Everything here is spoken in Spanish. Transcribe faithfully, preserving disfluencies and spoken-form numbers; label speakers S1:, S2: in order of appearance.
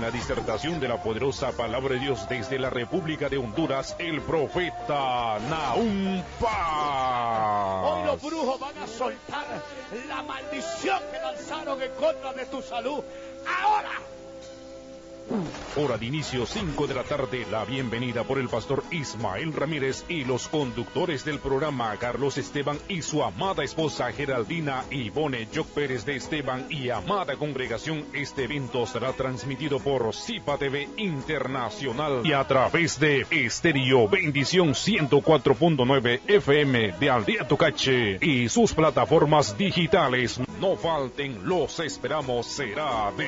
S1: la disertación de la poderosa palabra de Dios desde la República de Honduras, el profeta Nahum Paz.
S2: Hoy los brujos van a soltar la maldición que lanzaron en contra de tu salud. Ahora.
S1: Hora de inicio, cinco de la tarde. La bienvenida por el pastor Ismael Ramírez y los conductores del programa, Carlos Esteban y su amada esposa Geraldina Ivone Joc Pérez de Esteban y amada congregación. Este evento será transmitido por Zipa T V Internacional y a través de Estéreo Bendición ciento cuatro punto nueve F M de Aldea Tocache y sus plataformas digitales. No falten, los esperamos, será de